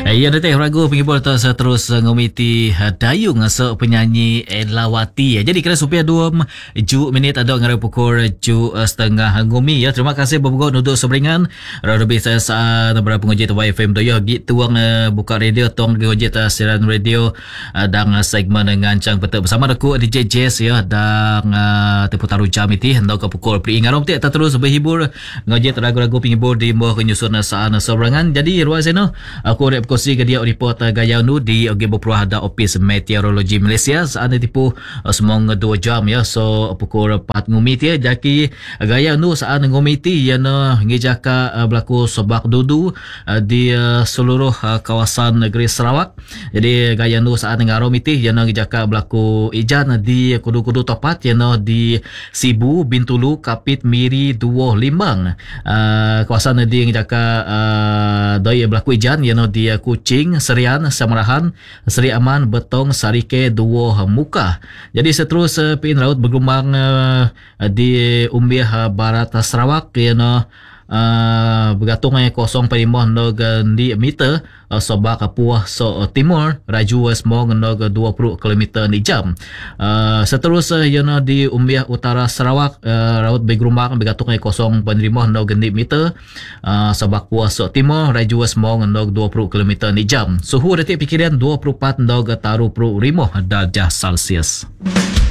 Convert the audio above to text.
Ya nanti ragu penghibur terus ngomiti dayung so penyanyi Elawati. Jadi kira supaya 2 minit ada ngara pukul 7:30 ngumi ya. Terima kasih bobogo untuk seberingan. Lebih saya saat beberapa penguji YFM do ya gitu tuang buka radio tong penguji siaran radio dan segmen ngancang betul bersama aku DJ Jess ya dan teputaru jam itu hendak ke pukul peringarom tak terus berhibur ngaji ragu-ragu penghibur di bawah penyusun saan seberangan. Jadi ruas seno aku kosi ke dia report gaya nu di Beberapa ada Office Meteorologi Malaysia saat tipu semua 2 jam ya so pukul 4 ngumiti ya jaki gaya nu saat ngumiti ya no ngejaka berlaku sebak dudu di seluruh kawasan negeri Sarawak. Jadi gaya nu saat ngaromiti ya no ngejaka berlaku ijan di kudu-kudu tepat ya no di Sibu, Bintulu, Kapit, Miri, Duoh, Limbang. Kawasan di ngejaka doi berlaku ijan ya no di Kuching, Serian, Samarahan, Seri Aman, Betong, Sarike, Duoh, Muka. Jadi seterus pin raut bergelombang di Umbiah Barat Sarawak ya no bergantung 0.5 di meter Sabak Puah so timur raju semong 20 km di jam. Seterus yana di Umbiah Utara Sarawak raut bergelombang bergantung 0.5 di meter Sabak Puah so timur raju semong 20 km di jam. Suhu detik pikiran 24 taru pro rimo darjah Celsius.